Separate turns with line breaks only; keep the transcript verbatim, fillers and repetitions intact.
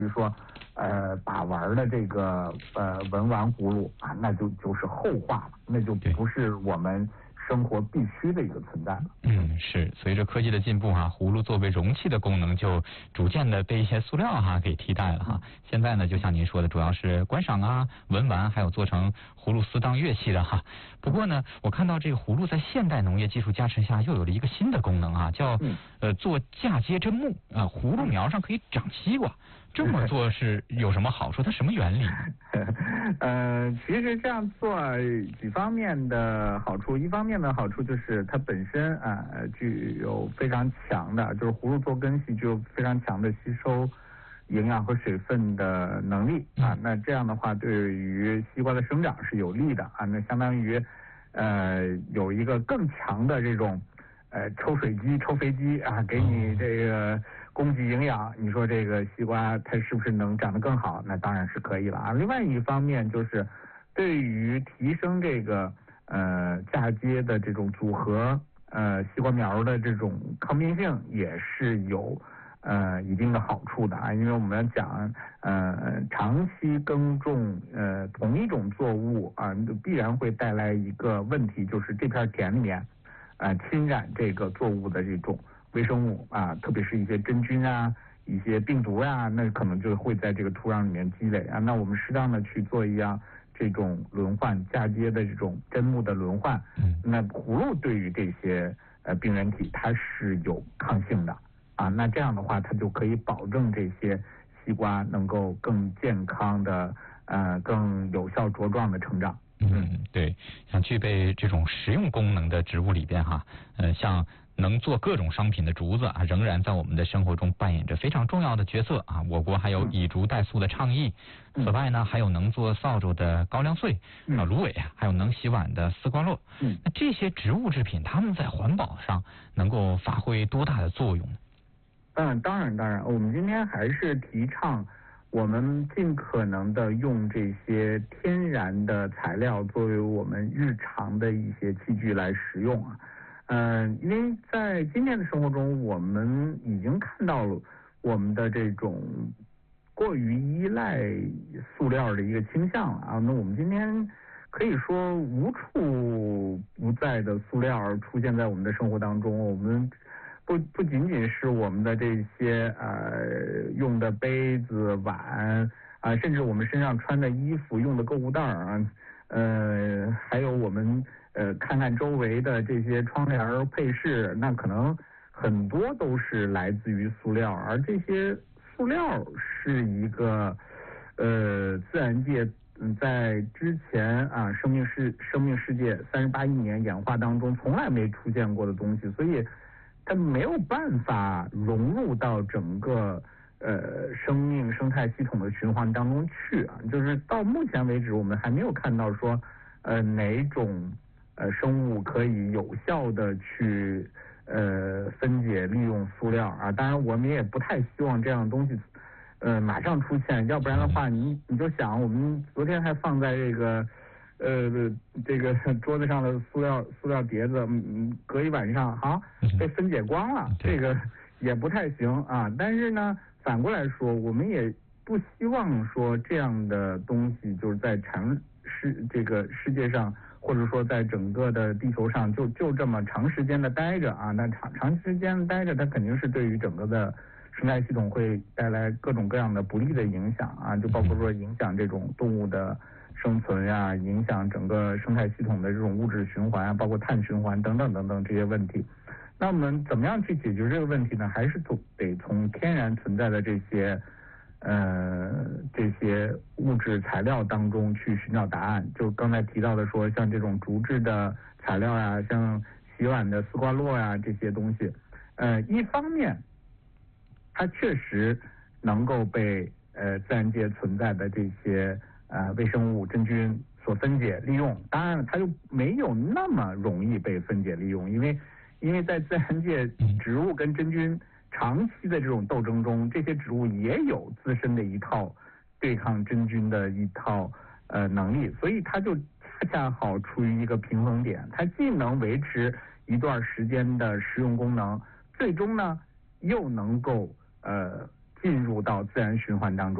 比如说，呃，把玩的这个呃文玩葫芦啊，那就就是后话了，那就不是我们生活必须的一个存在了。
嗯，是随着科技的进步哈、啊，葫芦作为容器的功能就逐渐的被一些塑料哈、啊、给替代了哈。现在呢，就像您说的，主要是观赏啊、文玩，还有做成葫芦丝当乐器的哈。不过呢，我看到这个葫芦在现代农业技术加持下，又有了一个新的功能啊，叫呃做嫁接砧木啊，葫芦苗上可以长西瓜。这么做是有什么好处？它什么原理？
呃，其实这样做几方面的好处，一方面的好处就是它本身啊、呃、具有非常强的，就是葫芦做根系具有非常强的吸收营养和水分的能力啊。那这样的话，对于西瓜的生长是有利的啊。那相当于呃有一个更强的这种呃抽水机、抽肥机啊，给你这个供给营养，你说这个西瓜它是不是能长得更好？那当然是可以了啊。另外一方面就是对于提升这个呃嫁接的这种组合呃西瓜苗的这种抗病性也是有呃一定的好处的啊。因为我们讲呃长期耕种呃同一种作物啊，必然会带来一个问题，就是这片田里面啊、呃、侵染这个作物的这种微生物啊，特别是一些真菌啊、一些病毒呀、啊，那可能就会在这个土壤里面积累啊。那我们适当的去做一样这种轮换嫁接的这种砧木的轮换，那葫芦对于这些呃病原体它是有抗性的啊。那这样的话，它就可以保证这些西瓜能够更健康的呃更有效茁壮的成长。
嗯，对，像具备这种实用功能的植物里边哈，呃，像能做各种商品的竹子啊，仍然在我们的生活中扮演着非常重要的角色啊。我国还有以竹代塑的倡议，此外呢，还有能做扫帚的高粱穗啊、芦苇，还有能洗碗的丝瓜络。嗯，那这些植物制品，它们在环保上能够发挥多大的作用？
嗯，当然，当然，我们今天还是提倡我们尽可能的用这些天然的材料作为我们日常的一些器具来使用啊。嗯、呃，因为在今天的生活中，我们已经看到了我们的这种过于依赖塑料的一个倾向了啊。那我们今天可以说无处不在的塑料出现在我们的生活当中，我们不不仅仅是我们的这些呃用的杯子碗啊、呃，甚至我们身上穿的衣服用的购物袋啊，呃，还有我们呃看看周围的这些窗帘配饰，那可能很多都是来自于塑料，而这些塑料是一个呃自然界嗯在之前啊生命世生命世界三十八亿年演化当中从来没出现过的东西，所以它没有办法融入到整个呃生命生态系统的循环当中去啊。就是到目前为止，我们还没有看到说呃哪种呃生物可以有效的去呃分解利用塑料啊。当然，我们也不太希望这样的东西呃马上出现，要不然的话，你你就想，我们昨天还放在这个。呃，这个桌子上的塑料塑料碟子，嗯，隔一晚上好被分解光了，这个也不太行啊。但是呢，反过来说，我们也不希望说这样的东西就是在长世这个世界上，或者说在整个的地球上就就这么长时间的待着啊。那长长时间的待着，它肯定是对于整个的生态系统会带来各种各样的不利的影响啊，就包括说影响这种动物的生存呀、啊，影响整个生态系统的这种物质循环啊，包括碳循环等等等等这些问题。那我们怎么样去解决这个问题呢？还是从得从天然存在的这些呃这些物质材料当中去寻找答案。就刚才提到的说，像这种竹制的材料呀、啊，像洗碗的丝瓜络呀、啊、这些东西，呃，一方面它确实能够被呃自然界存在的这些呃，微生物真菌所分解利用，当然它就没有那么容易被分解利用，因为因为在自然界，植物跟真菌长期的这种斗争中，这些植物也有自身的一套对抗真菌的一套呃能力，所以它就恰恰好处于一个平衡点，它既能维持一段时间的实用功能，最终呢又能够呃进入到自然循环当中。